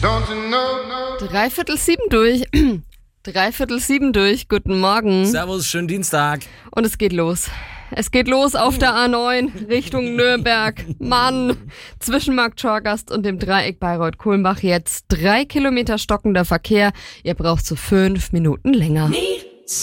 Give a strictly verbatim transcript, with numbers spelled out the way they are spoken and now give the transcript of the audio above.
Dreiviertel sieben durch. Dreiviertel sieben durch. Guten Morgen. Servus, schönen Dienstag. Und es geht los. Es geht los auf der A neun Richtung Nürnberg. Mann, zwischen Markt Schorgast und dem Dreieck Bayreuth-Kulmbach jetzt drei Kilometer stockender Verkehr. Ihr braucht so fünf Minuten länger. Nee.